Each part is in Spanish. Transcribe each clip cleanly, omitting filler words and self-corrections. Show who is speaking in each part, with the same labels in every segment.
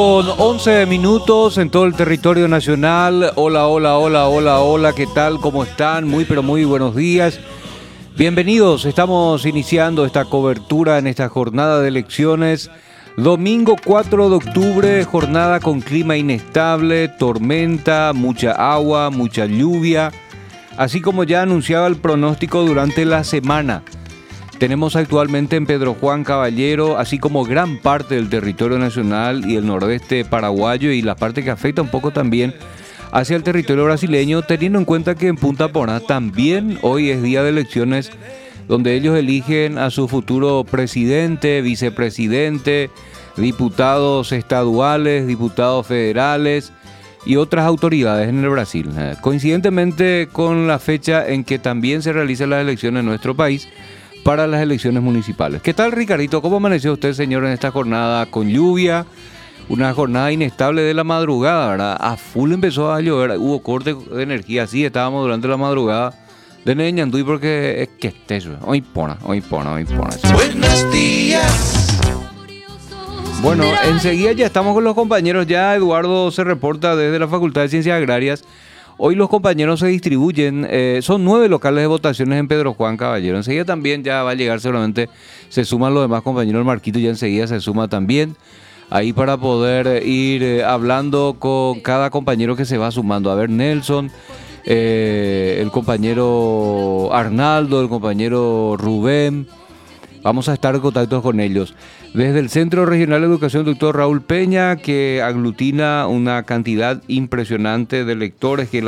Speaker 1: Con 11 minutos en todo el territorio nacional. Hola, hola, hola, hola, hola, ¿qué tal? ¿Cómo están? Muy, pero muy buenos días. Bienvenidos, estamos iniciando esta cobertura en esta jornada de elecciones. Domingo 4 de octubre, jornada con clima inestable, tormenta, mucha agua, mucha lluvia, así como ya anunciaba el pronóstico durante la semana. Tenemos actualmente en Pedro Juan Caballero, así como gran parte del territorio nacional y el nordeste paraguayo y la parte que afecta un poco también hacia el territorio brasileño, teniendo en cuenta que en Punta Porá también hoy es día de elecciones donde ellos eligen a su futuro presidente, vicepresidente, diputados estaduales, diputados federales y otras autoridades en el Brasil. Coincidentemente con la fecha en que también se realizan las elecciones en nuestro país, para las elecciones municipales. ¿Qué tal, Ricardito? ¿Cómo amaneció usted, señor, en esta jornada con lluvia? Una jornada inestable de la madrugada, ¿verdad? A full empezó a llover, hubo corte de energía, sí, estábamos durante la madrugada de Ñandui porque es que esté hoy pona.
Speaker 2: Buenos días.
Speaker 1: Bueno, enseguida ya estamos con los compañeros, ya Eduardo se reporta desde la Facultad de Ciencias Agrarias. Hoy los compañeros se distribuyen, son 9 locales de votaciones en Pedro Juan Caballero. Enseguida también ya va a llegar, seguramente se suman los demás compañeros, el Marquito ya enseguida se suma también. Ahí para poder ir hablando con cada compañero que se va sumando. A ver, Nelson, el compañero Arnaldo, el compañero Rubén. Vamos a estar en contacto con ellos. Desde el Centro Regional de Educación, doctor Raúl Peña, que aglutina una cantidad impresionante de lectores, que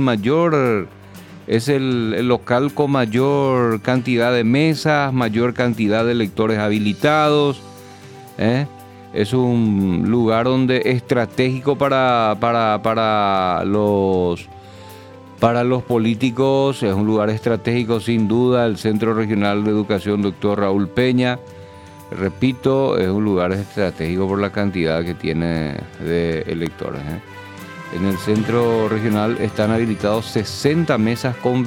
Speaker 1: es el local con mayor cantidad de mesas, mayor cantidad de lectores habilitados. Es un lugar donde estratégico para los políticos, es un lugar estratégico sin duda, el Centro Regional de Educación Dr. Raúl Peña. Repito, es un lugar estratégico por la cantidad que tiene de electores. En el Centro Regional están habilitados 60 mesas con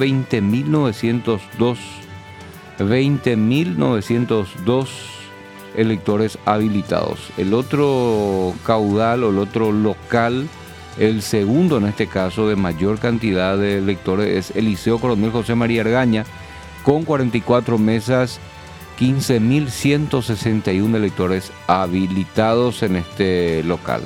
Speaker 1: 20.902 electores habilitados. El otro caudal o el otro local, el segundo en este caso de mayor cantidad de electores, es el Liceo Coronel José María Argaña, con 44 mesas, 15.161 electores habilitados en este local.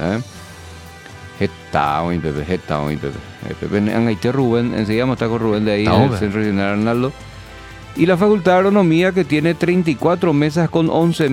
Speaker 1: Pepe, Rubén, enseguida vamos a estar con Rubén de ahí, en el Centro Regional Arnaldo. Y la Facultad de Agronomía, que tiene 34 mesas con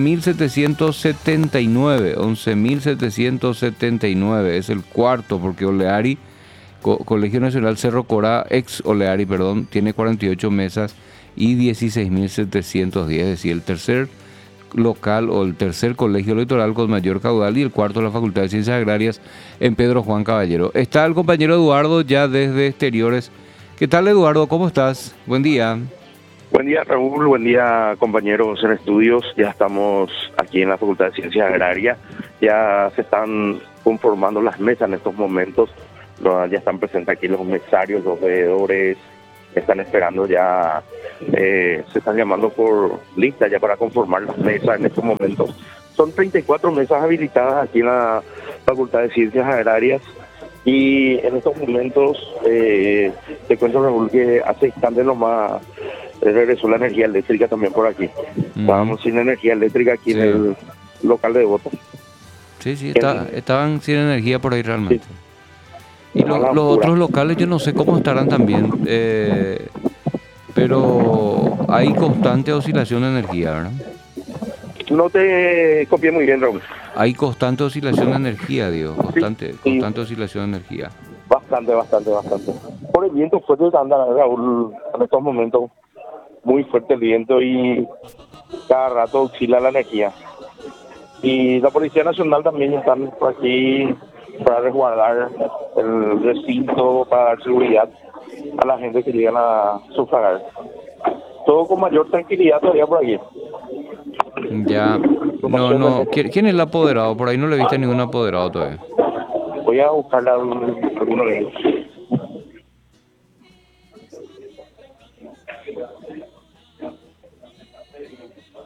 Speaker 1: 11.779, es el cuarto, porque Oleari, Colegio Nacional Cerro Corá, ex Oleari, perdón, tiene 48 mesas y 16.710, es decir, el tercer local o el tercer colegio electoral con mayor caudal, y el cuarto la Facultad de Ciencias Agrarias en Pedro Juan Caballero. Está el compañero Eduardo ya desde exteriores. ¿Qué tal, Eduardo? ¿Cómo estás? Buen día.
Speaker 3: Buen día, Raúl. Buen día, compañeros en estudios. Ya estamos aquí en la Facultad de Ciencias Agrarias. Ya se están conformando las mesas en estos momentos. Ya están presentes aquí los mesarios, los veedores. Están esperando ya, se están llamando por lista ya para conformar las mesas en estos momentos. Son 34 mesas habilitadas aquí en la Facultad de Ciencias Agrarias. Y en estos momentos, te cuento, Raúl, que hace instantes nomás regresó la energía eléctrica también por aquí. Estábamos sin energía eléctrica aquí en el local de voto.
Speaker 1: Sí, estaban sin energía por ahí realmente. Sí. Y los otros locales yo no sé cómo estarán también, pero hay constante oscilación de energía, ¿verdad?
Speaker 3: No te copié muy bien, Raúl.
Speaker 1: Hay constante oscilación de energía, digo, constante oscilación de energía.
Speaker 3: Bastante. Por el viento fuerte que anda, Raúl, en estos momentos, muy fuerte el viento y cada rato oscila la energía. Y la Policía Nacional también están por aquí para resguardar el recinto, para dar seguridad a la gente que llegan a sufragar. Todo con mayor tranquilidad todavía por aquí.
Speaker 1: Ya, no. ¿Quién es el apoderado? Por ahí no le viste ningún apoderado todavía.
Speaker 3: Voy a buscarle a alguno de ellos.